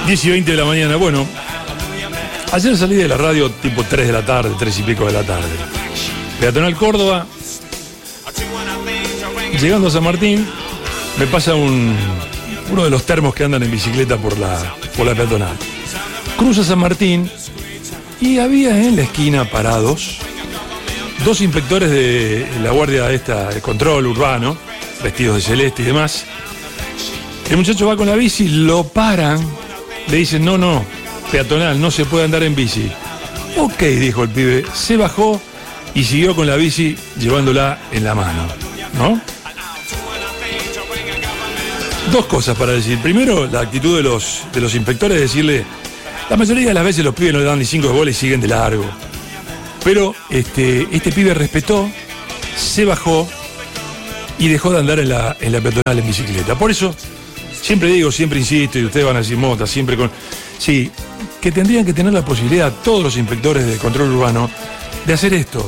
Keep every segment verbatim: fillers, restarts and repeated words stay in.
diez y veinte de la mañana. Bueno, ayer salí de la radio tipo tres de la tarde, tres y pico de la tarde. Peatonal Córdoba. Llegando a San Martín, me pasa un, uno de los termos que andan en bicicleta por la, por la peatonal. Cruza San Martín y había en la esquina parados dos inspectores de la guardia esta de control urbano, vestidos de celeste y demás. El muchacho va con la bici, lo paran, le dicen, no, no, peatonal, no se puede andar en bici. Ok, dijo el pibe, se bajó y siguió con la bici llevándola en la mano, ¿no? Dos cosas para decir. Primero, la actitud de los, de los inspectores, decirle, la mayoría de las veces los pibes no le dan ni cinco de bola y siguen de largo. Pero este, este pibe respetó, se bajó y dejó de andar en la, en la peatonal en bicicleta. Por eso, siempre digo, siempre insisto, y ustedes van a decir mota, siempre con... Sí, que tendrían que tener la posibilidad, todos los inspectores de control urbano, de hacer esto.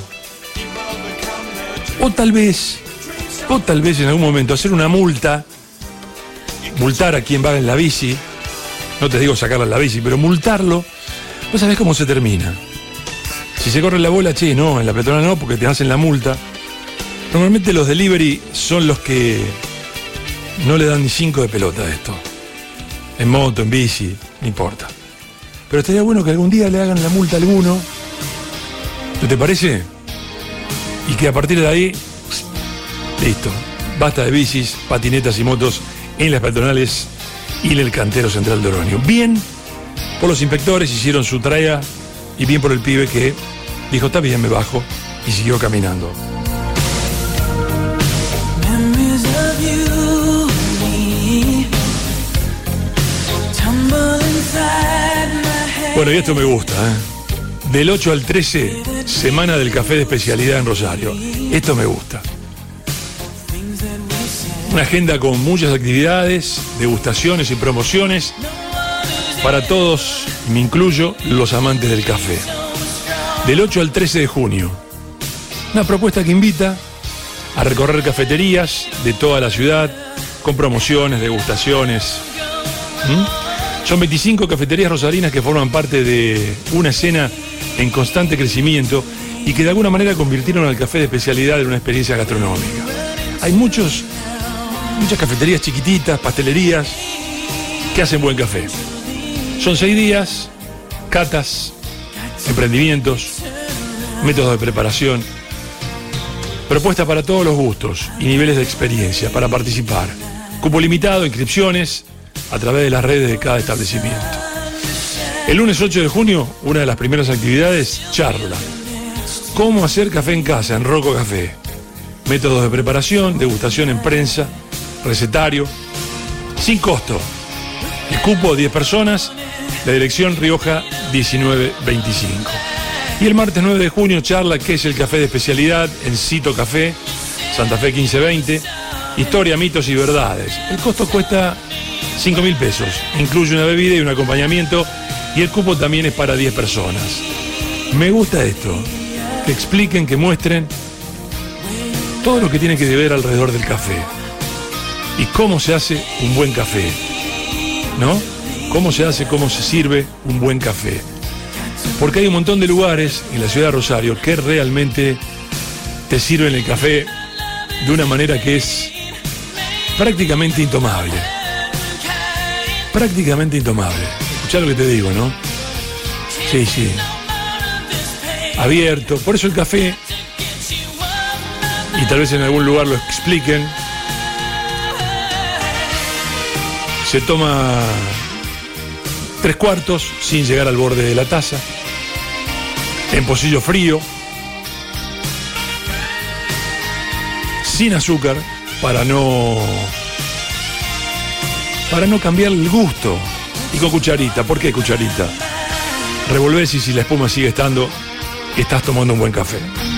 O tal vez, o tal vez en algún momento hacer una multa, multar a quien va en la bici, no te digo sacarle la bici, pero multarlo, vos sabés cómo se termina. Si se corre la bola, che, no, en la peatonal no, porque te hacen la multa. Normalmente los delivery son los que no le dan ni cinco de pelota a esto. En moto, en bici, no importa. Pero estaría bueno que algún día le hagan la multa a alguno. ¿No te parece? Y que a partir de ahí, listo. Basta de bicis, patinetas y motos en las peatonales y en el cantero central de Oroño. Bien por los inspectores, hicieron su tarea, y bien por el pibe que dijo, está bien, me bajo, y siguió caminando. Bueno, y esto me gusta, ¿eh? Del ocho al trece, semana del café de especialidad en Rosario. Esto me gusta. Una agenda con muchas actividades, degustaciones y promociones para todos, me incluyo, los amantes del café. Del ocho al trece de junio. Una propuesta que invita a recorrer cafeterías de toda la ciudad con promociones, degustaciones. ¿Mm? Son veinticinco cafeterías rosarinas que forman parte de una escena en constante crecimiento y que de alguna manera convirtieron al café de especialidad en una experiencia gastronómica. Hay muchos, muchas cafeterías chiquititas, pastelerías, que hacen buen café. Son seis días, catas, emprendimientos, métodos de preparación, propuestas para todos los gustos y niveles de experiencia para participar. Cupo limitado, inscripciones a través de las redes de cada establecimiento. El lunes ocho de junio, una de las primeras actividades, charla. ¿Cómo hacer café en casa en Rocco Café? Métodos de preparación, degustación en prensa, recetario, sin costo. El cupo, diez personas, la dirección Rioja diecinueve veinticinco. Y el martes nueve de junio, charla ¿Qué es el café de especialidad? En Cito Café, Santa Fe quince veinte. Historia, mitos y verdades. El costo cuesta cinco mil pesos. Incluye una bebida y un acompañamiento. Y el cupo también es para diez personas. Me gusta esto. Que expliquen, que muestren todo lo que tiene que ver alrededor del café. Y cómo se hace un buen café. ¿No? Cómo se hace, cómo se sirve un buen café. Porque hay un montón de lugares en la ciudad de Rosario que realmente te sirven el café de una manera que es prácticamente intomable. Prácticamente intomable. Escuchá lo que te digo, ¿no? Sí, sí. Abierto. Por eso el café, y tal vez en algún lugar lo expliquen, se toma tres cuartos sin llegar al borde de la taza, en pocillo frío, sin azúcar, para no para no cambiar el gusto, y con cucharita. ¿Por qué cucharita? Revolvés y si la espuma sigue estando, estás tomando un buen café.